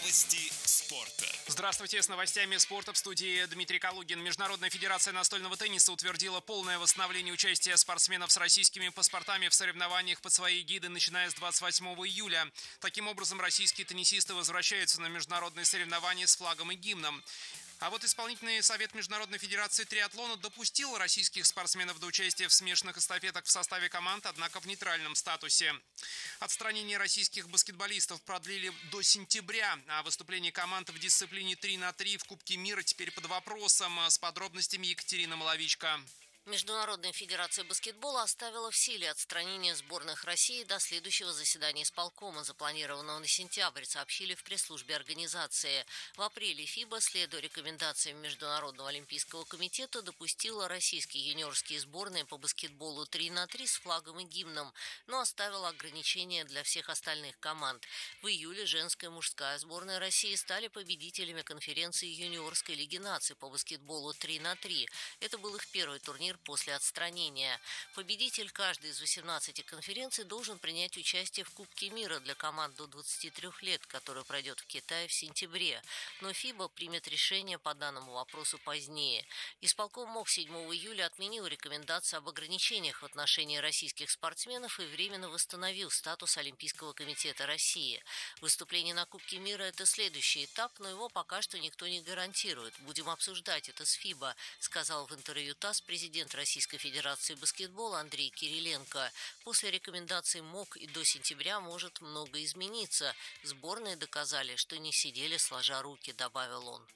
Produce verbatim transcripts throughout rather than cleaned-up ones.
Новости спорта. Здравствуйте, с новостями спорта в студии Дмитрий Калугин. Международная федерация настольного тенниса утвердила полное восстановление участия спортсменов с российскими паспортами в соревнованиях под свои эгиды, начиная с двадцать восьмого июля. Таким образом, российские теннисисты возвращаются на международные соревнования с флагом и гимном. А вот исполнительный совет Международной федерации триатлона допустил российских спортсменов до участия в смешанных эстафетах в составе команд, однако в нейтральном статусе. Отстранение российских баскетболистов продлили до сентября, а выступление команд в дисциплине три на три в Кубке мира теперь под вопросом. С подробностями Екатерина Маловичка. Международная федерация баскетбола оставила в силе отстранение сборных России до следующего заседания исполкома, запланированного на сентябрь, сообщили в пресс-службе организации. В апреле ФИБА, следуя рекомендациям Международного олимпийского комитета, допустила российские юниорские сборные по баскетболу три на три с флагом и гимном, но оставила ограничения для всех остальных команд. В июле женская и мужская сборная России стали победителями конференции юниорской лиги наций по баскетболу три на три. Это был их первый турнир после отстранения. Победитель каждой из восемнадцати конференций должен принять участие в Кубке мира для команд до двадцати трёх лет, который пройдет в Китае в сентябре. Но ФИБА примет решение по данному вопросу позднее. Исполком МОК седьмого июля отменил рекомендации об ограничениях в отношении российских спортсменов и временно восстановил статус Олимпийского комитета России. Выступление на Кубке мира – это следующий этап, но его пока что никто не гарантирует. Будем обсуждать это с ФИБА, сказал в интервью ТАСС президент Российской Федерации баскетбола Андрей Кириленко. После рекомендаций МОК и до сентября может много измениться. Сборные доказали, что не сидели сложа руки, добавил он.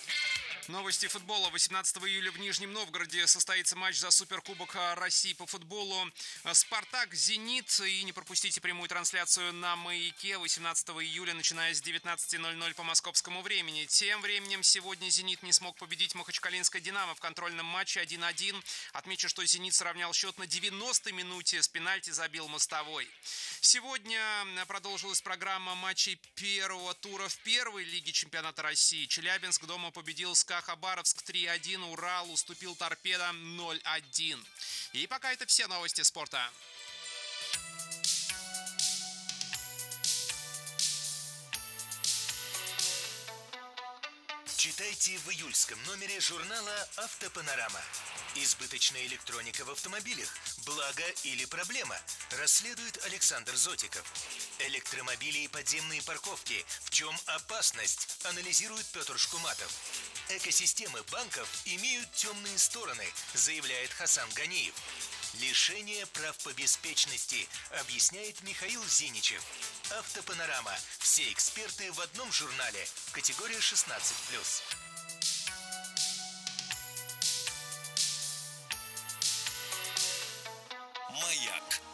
Новости футбола. восемнадцатого июля в Нижнем Новгороде состоится матч за Суперкубок России по футболу. «Спартак», «Зенит». И не пропустите прямую трансляцию на «Маяке» восемнадцатого июля, начиная с девятнадцати ноль-ноль по московскому времени. Тем временем сегодня «Зенит» не смог победить Махачкалинское «Динамо» в контрольном матче один один. Отмечу, что «Зенит» сравнял счет на девяностой минуте. С пенальти забил Мостовой. Сегодня продолжилась программа матчей первого тура в первой лиге чемпионата России. Челябинск дома победил СКА Хабаровск три один, Урал уступил Торпедо ноль один. И пока это все новости спорта. Читайте в июльском номере журнала «Автопанорама». Избыточная электроника в автомобилях. Благо или проблема? Расследует Александр Зотиков. Электромобили и подземные парковки. В чем опасность? Анализирует Петр Шкуматов. Экосистемы банков имеют темные стороны, заявляет Хасан Ганиев. Лишение прав по беспечности, объясняет Михаил Зиничев. Автопанорама. Все эксперты в одном журнале. Категория шестнадцать плюс. Маяк.